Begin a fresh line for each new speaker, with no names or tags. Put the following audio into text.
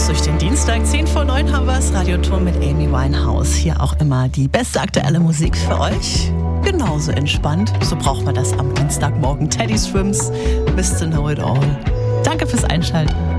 durch den Dienstag. 10 vor 9 haben wir es. Radiotour mit Amy Winehouse. Hier auch immer die beste aktuelle Musik für euch. Genauso entspannt. So braucht man das am Dienstagmorgen. Teddy Swims, Mr. Know It All. Danke fürs Einschalten.